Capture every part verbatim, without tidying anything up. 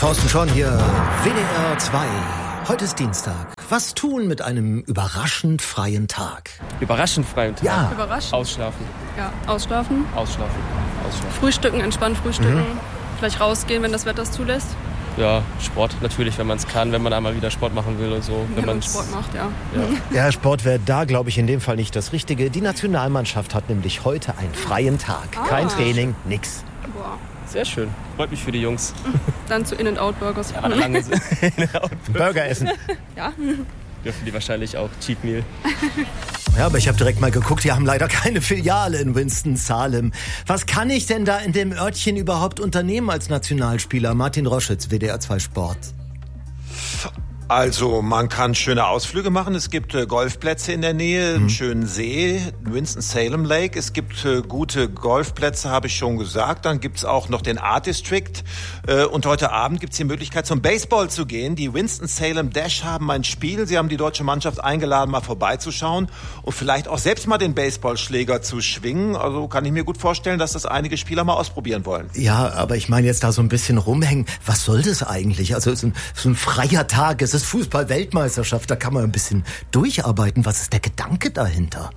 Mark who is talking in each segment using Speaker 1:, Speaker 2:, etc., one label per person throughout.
Speaker 1: Thorsten Schorn hier, W D R zwei. Heute ist Dienstag. Was tun mit einem überraschend freien Tag?
Speaker 2: Überraschend freien Tag?
Speaker 1: Ja.
Speaker 3: Überraschend.
Speaker 2: Ausschlafen.
Speaker 3: Ja, ausschlafen.
Speaker 2: Ausschlafen. Ausschlafen.
Speaker 3: Frühstücken, entspannt frühstücken.
Speaker 1: Mhm.
Speaker 3: Vielleicht rausgehen, wenn das Wetter es zulässt.
Speaker 2: Ja, Sport natürlich, wenn man es kann, wenn man einmal wieder Sport machen will und so.
Speaker 3: Wenn,
Speaker 2: wenn
Speaker 3: man
Speaker 2: man's-
Speaker 3: Sport macht, ja.
Speaker 2: Ja.
Speaker 1: Ja, Sport wäre da, glaube ich, in dem Fall nicht das Richtige. Die Nationalmannschaft hat nämlich heute einen freien Tag. Kein
Speaker 3: Ah.
Speaker 1: Training, nix.
Speaker 3: Boah.
Speaker 2: Sehr schön. Freut mich für die Jungs.
Speaker 3: Dann zu In-N-Out-Burgers.
Speaker 2: Ja, lange sind-
Speaker 1: Burger essen.
Speaker 3: Ja.
Speaker 2: dürfen die wahrscheinlich auch Cheat Meal.
Speaker 1: Ja, aber ich habe direkt mal geguckt, die haben leider keine Filiale in Winston-Salem. Was kann ich denn da in dem Örtchen überhaupt unternehmen als Nationalspieler? Martin Roschitz, W D R zwei Sport.
Speaker 4: Also man kann schöne Ausflüge machen. Es gibt äh, Golfplätze in der Nähe, einen schönen See, Winston-Salem Lake. Es gibt äh, gute Golfplätze, habe ich schon gesagt. Dann gibt's auch noch den Art District. Äh, und heute Abend gibt's die Möglichkeit, zum Baseball zu gehen. Die Winston-Salem Dash haben ein Spiel. Sie haben die deutsche Mannschaft eingeladen, mal vorbeizuschauen und vielleicht auch selbst mal den Baseballschläger zu schwingen. Also kann ich mir gut vorstellen, dass das einige Spieler mal ausprobieren wollen.
Speaker 1: Ja, aber ich meine jetzt da so ein bisschen rumhängen. Was soll das eigentlich? Also es ist ein, so ein freier Tag, es ist Fußball-Weltmeisterschaft, da kann man ein bisschen durcharbeiten. Was ist der Gedanke dahinter?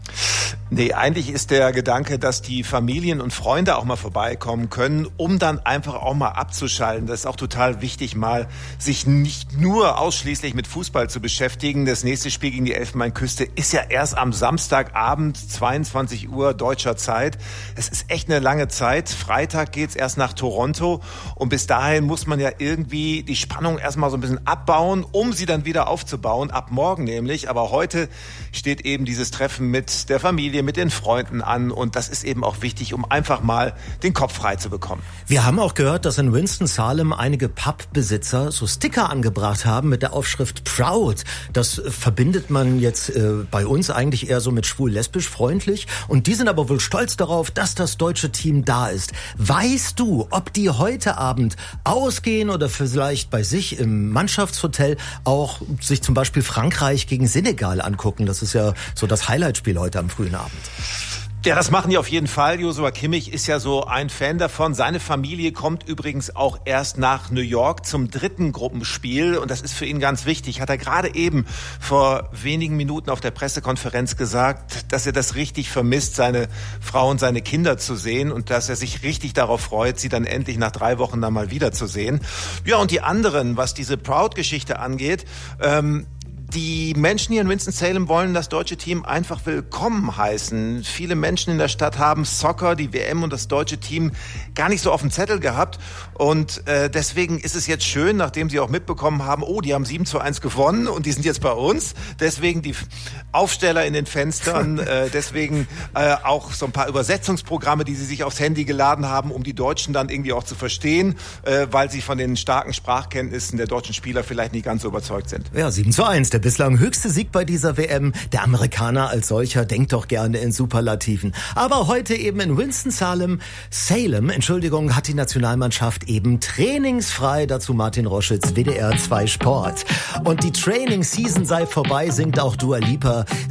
Speaker 4: Nee, eigentlich ist der Gedanke, dass die Familien und Freunde auch mal vorbeikommen können, um dann einfach auch mal abzuschalten. Das ist auch total wichtig, mal sich nicht nur ausschließlich mit Fußball zu beschäftigen. Das nächste Spiel gegen die Elfenbeinküste ist ja erst am Samstagabend, zweiundzwanzig Uhr deutscher Zeit. Es ist echt eine lange Zeit. Freitag geht's erst nach Toronto und bis dahin muss man ja irgendwie die Spannung erstmal so ein bisschen abbauen, um sie dann wieder aufzubauen, ab morgen nämlich. Aber heute steht eben dieses Treffen mit der Familie, mit den Freunden an und das ist eben auch wichtig, um einfach mal den Kopf frei zu bekommen.
Speaker 1: Wir haben auch gehört, dass in Winston-Salem einige Pubbesitzer so Sticker angebracht haben mit der Aufschrift Proud. Das verbindet man jetzt äh, bei uns eigentlich eher so mit schwul-lesbisch freundlich und die sind aber wohl stolz darauf, dass das deutsche Team da ist. Weißt du, ob die heute Abend ausgehen oder vielleicht bei sich im Mannschaftshotel auch sich zum Beispiel Frankreich gegen Senegal angucken? Das ist ja so das Highlightspiel heute am frühen Abend.
Speaker 4: Ja, das machen die auf jeden Fall. Joshua Kimmich ist ja so ein Fan davon. Seine Familie kommt übrigens auch erst nach New York zum dritten Gruppenspiel und das ist für ihn ganz wichtig. Hat er gerade eben vor wenigen Minuten auf der Pressekonferenz gesagt, dass er das richtig vermisst, seine Frau und seine Kinder zu sehen und dass er sich richtig darauf freut, sie dann endlich nach drei Wochen dann mal wiederzusehen. Ja, und die anderen, was diese Proud-Geschichte angeht, ähm, die Menschen hier in Winston-Salem wollen das deutsche Team einfach willkommen heißen. Viele Menschen in der Stadt haben Soccer, die W M und das deutsche Team gar nicht so auf dem Zettel gehabt. Und äh, deswegen ist es jetzt schön, nachdem sie auch mitbekommen haben, oh, die haben sieben zu eins gewonnen und die sind jetzt bei uns. Deswegen die Aufsteller in den Fenstern, äh, deswegen äh, auch so ein paar Übersetzungsprogramme, die sie sich aufs Handy geladen haben, um die Deutschen dann irgendwie auch zu verstehen, äh, weil sie von den starken Sprachkenntnissen der deutschen Spieler vielleicht nicht ganz so überzeugt sind.
Speaker 1: Ja, sieben zu eins, der bislang höchste Sieg bei dieser W M. Der Amerikaner als solcher denkt doch gerne in Superlativen. Aber heute eben in Winston-Salem, Salem, Entschuldigung, hat die Nationalmannschaft eben trainingsfrei. Dazu Martin Roschitz, W D R zwei Sport. Und die Training-Season sei vorbei, singt auch Dua Lipa.